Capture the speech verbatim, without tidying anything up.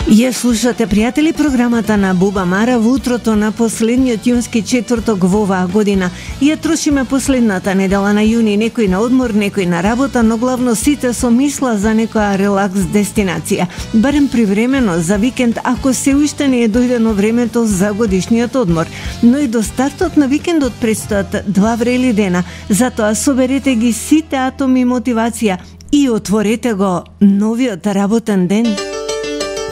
Ја слушате, пријатели, програмата на Буба Мара во утрото на последниот јунски четврток во оваа година. Ја трошиме последната недела на јуни, некој на одмор, некој на работа, но главно сите со мисла за некоја релакс дестинација. Барем привремено за викенд, ако се уште не е дојдено времето за годишниот одмор. Но и до стартот на викендот предстојат два врели дена, затоа соберете ги сите атоми мотивација и отворете го новиот работен ден.